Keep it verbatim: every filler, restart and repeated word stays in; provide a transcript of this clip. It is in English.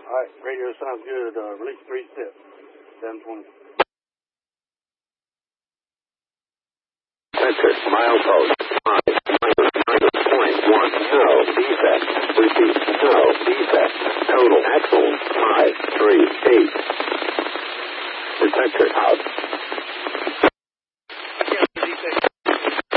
All right, radio sounds good. Uh, release three steps. seven twenty. Sector, milepost, five, minus, minus point one, no, defect, repeat, no, defect, total, axle, five, three, eight. Detector out.